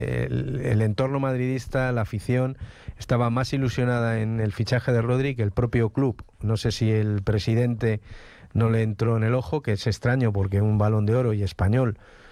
el entorno madridista, la afición, estaba más ilusionada en el fichaje de Rodri que el propio club. No sé si el presidente no le entró en el ojo, que es extraño porque un Balón de Oro y español